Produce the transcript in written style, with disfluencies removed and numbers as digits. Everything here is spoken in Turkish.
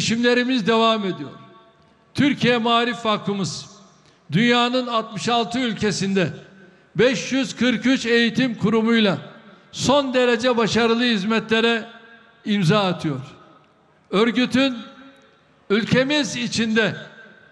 girişimlerimiz devam ediyor. Türkiye Maarif Vakfımız dünyanın 66 ülkesinde 543 eğitim kurumuyla son derece başarılı hizmetlere imza atıyor. Örgütün ülkemiz içinde